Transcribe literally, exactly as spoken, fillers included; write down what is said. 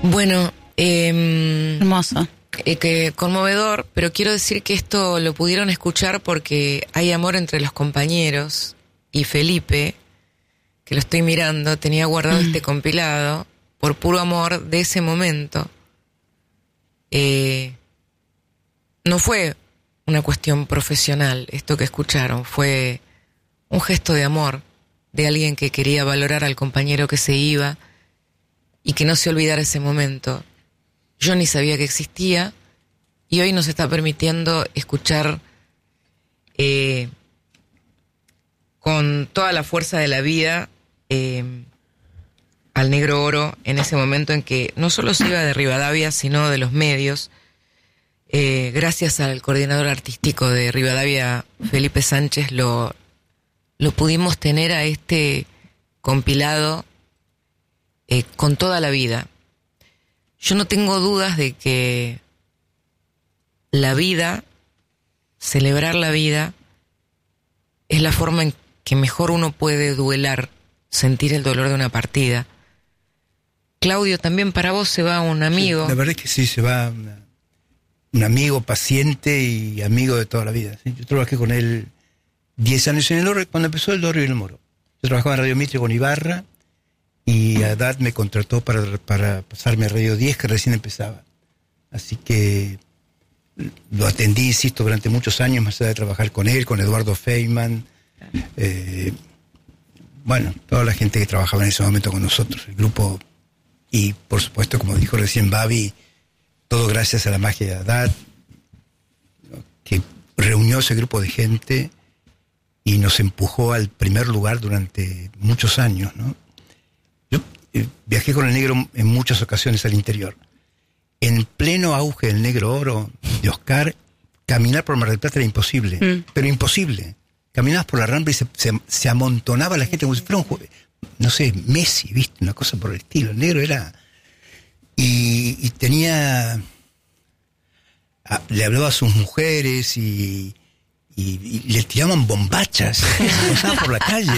Bueno, eh, hermoso. Eh, que conmovedor, pero quiero decir que esto lo pudieron escuchar porque hay amor entre los compañeros, y Felipe, que lo estoy mirando, tenía guardado mm. este compilado por puro amor de ese momento. Eh, no fue una cuestión profesional esto que escucharon, fue un gesto de amor de alguien que quería valorar al compañero que se iba y que no se olvidara ese momento. Yo ni sabía que existía y hoy nos está permitiendo escuchar eh, con toda la fuerza de la vida eh, al Negro Oro en ese momento en que no solo se iba de Rivadavia, sino de los medios. Eh, gracias al coordinador artístico de Rivadavia, Felipe Sánchez, lo, lo pudimos tener a este compilado eh, con toda la vida. Yo no tengo dudas de que la vida, celebrar la vida, es la forma en que mejor uno puede duelar, sentir el dolor de una partida. Claudio, también para vos se va un amigo. Sí, la verdad es que sí, se va una, un amigo paciente y amigo de toda la vida. ¿sí? Yo trabajé con él diez años en el Oro, cuando empezó el Dorrio y el Moro. Yo trabajaba en Radio Mitre con Ibarra, y Haddad me contrató para, para pasarme a Radio diez, que recién empezaba. Así que lo atendí, insisto, durante muchos años, más allá de trabajar con él, con Eduardo Feynman, eh, bueno, toda la gente que trabajaba en ese momento con nosotros, el grupo, y por supuesto, como dijo recién Babi, todo gracias a la magia de Haddad, ¿no? que reunió ese grupo de gente y nos empujó al primer lugar durante muchos años, ¿no? Yo eh, viajé con el Negro en muchas ocasiones al interior. En pleno auge del Negro Oro de Oscar, caminar por Mar del Plata era imposible, mm. pero imposible. Caminabas por la Rambla y se, se, se amontonaba la gente como si fuera un juego, no sé, Messi, ¿viste? Una cosa por el estilo. El Negro era... Y, y tenía... A, le hablaba a sus mujeres y, y, y le tiraban bombachas. Pasaba por la calle.